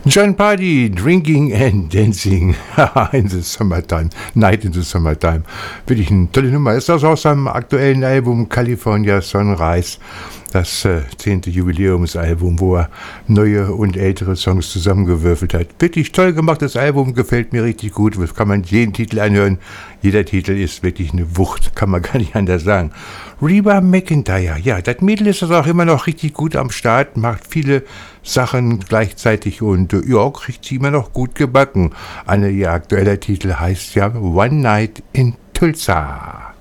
John Party, Drinking and Dancing in the Summertime, Night in the Summertime. Wirklich eine tolle Nummer. Ist das aus seinem aktuellen Album California Sunrise, das 10. Jubiläumsalbum, wo er neue und ältere Songs zusammengewürfelt hat. Wirklich toll gemachtes Album, gefällt mir richtig gut. Das kann man jeden Titel anhören. Jeder Titel ist wirklich eine Wucht, kann man gar nicht anders sagen. Reba McEntire, ja, das Mädel ist das auch immer noch richtig gut am Start, macht viele Sachen gleichzeitig und ja, kriegt sie immer noch gut gebacken. Ihr aktueller Titel heißt ja One Night in Tulsa.